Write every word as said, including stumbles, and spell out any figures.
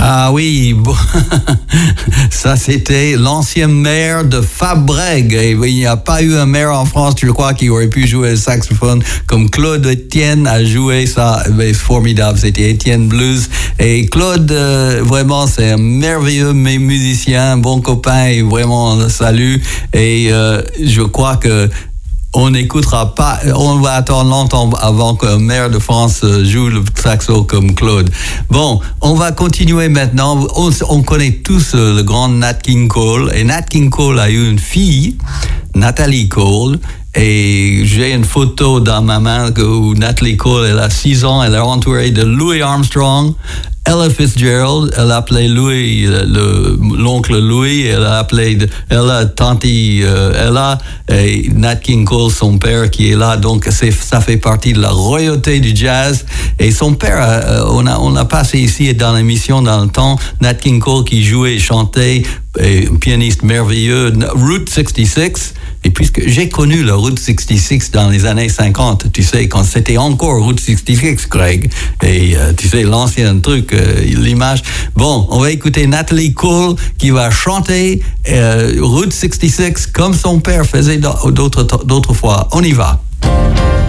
Ah oui, bon. Ça c'était l'ancien maire de Fabrègues. Et il n'y a pas eu un maire en France, je crois, qui aurait pu jouer le saxophone comme Claude Etienne a joué ça. C'est formidable, c'était Etienne Blues. Et Claude, euh, vraiment, c'est un merveilleux musicien, un bon copain, et vraiment, on le salue. Et euh, je crois que on n'écoutera pas, on va attendre longtemps avant qu'un maire de France joue le saxo comme Claude. Bon, on va continuer maintenant. On, on connaît tous le grand Nat King Cole. Et Nat King Cole a eu une fille, Natalie Cole. Et j'ai une photo dans ma main où Natalie Cole, elle a six ans, elle est entourée de Louis Armstrong, Ella Fitzgerald, elle a appelé Louis, le, l'oncle Louis, elle a appelé Ella, tante euh, Ella, et Nat King Cole, son père qui est là, donc c'est, ça fait partie de la royauté du jazz. Et son père, euh, on a, on a passé ici dans l'émission dans le temps, Nat King Cole qui jouait et chantait, et un pianiste merveilleux, Route soixante-six. Et puisque j'ai connu la Route soixante-six dans les années cinquante, tu sais, quand c'était encore Route soixante-six, Greg, et euh, tu sais, l'ancien truc, euh, l'image. Bon, on va écouter Natalie Cole qui va chanter euh, Route soixante-six comme son père faisait d'autres, d'autres fois. On y va.